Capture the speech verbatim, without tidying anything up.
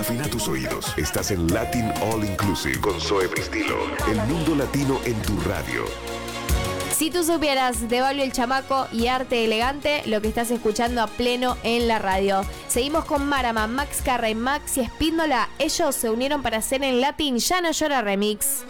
Afina tus oídos. Estás en Latin All Inclusive con Zoe Bristilo. El mundo latino en tu radio. Si tú supieras de Balbo el Chamaco y Arte Elegante, lo que estás escuchando a pleno en la radio. Seguimos con Marama, Max Carra y Maxi Espíndola. Ellos se unieron para hacer en Latin Ya No Llora Remix.